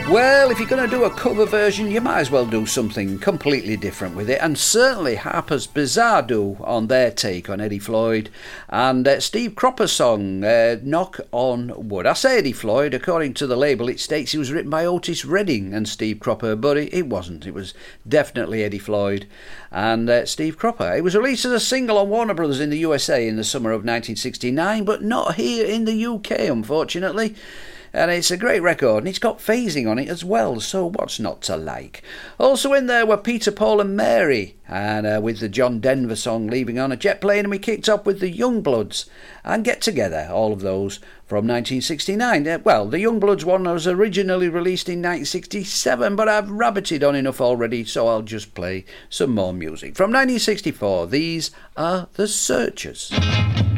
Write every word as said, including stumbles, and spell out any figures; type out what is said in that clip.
Well, if you're going to do a cover version, you might as well do something completely different with it, and certainly Harper's Bazaar do on their take on Eddie Floyd, and uh, Steve Cropper's song, uh, Knock on Wood. I say Eddie Floyd, according to the label it states it was written by Otis Redding and Steve Cropper, but it, it wasn't. It was definitely Eddie Floyd and uh, Steve Cropper. It was released as a single on Warner Brothers in the U S A in the summer of nineteen sixty-nine, but not here in the U K, unfortunately. And it's a great record, and it's got phasing on it as well, so what's not to like? Also in there were Peter, Paul and Mary, and uh, with the John Denver song Leaving on a Jet Plane, and we kicked off with the Youngbloods and Get Together, all of those from nineteen sixty-nine. Uh, well, the Youngbloods one was originally released in nineteen sixty-seven, but I've rabbited on enough already, so I'll just play some more music. From nineteen sixty-four, these are The Searchers.